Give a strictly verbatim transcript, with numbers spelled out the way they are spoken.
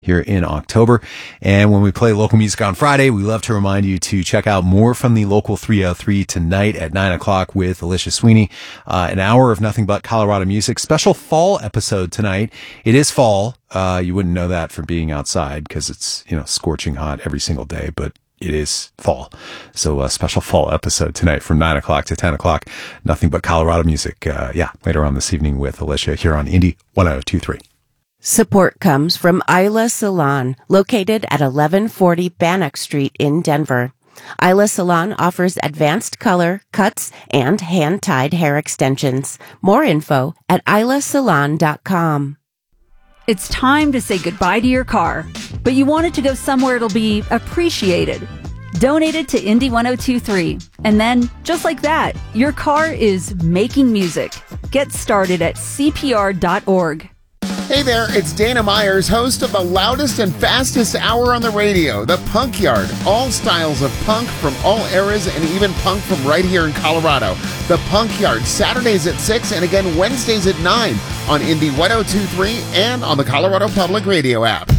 here in October. And when we play local music on Friday, we love to remind you to check out more from the Local three oh three tonight at nine o'clock with Alicia Sweeney. Uh, an hour of nothing but Colorado music. Special fall episode tonight. It is fall. Uh, you wouldn't know that from being outside because it's, you know, scorching hot every single day, but it is fall. So a special fall episode tonight from nine o'clock to ten o'clock. Nothing but Colorado music. Uh, yeah, later on this evening with Alicia here on Indy one oh two three. Support comes from Isla Salon, located at eleven forty Bannock Street in Denver. Isla Salon offers advanced color, cuts, and hand-tied hair extensions. More info at isla salon dot com. It's time to say goodbye to your car, but you want it to go somewhere it'll be appreciated. Donate it to Indy one oh two three. And then, just like that, your car is making music. Get started at C P R dot org. Hey there, it's Dana Myers, host of the loudest and fastest hour on the radio, The Punk Yard. All styles of punk from all eras and even punk from right here in Colorado. The Punk Yard, Saturdays at six and again Wednesdays at nine on Indy one oh two three and on the Colorado Public Radio app.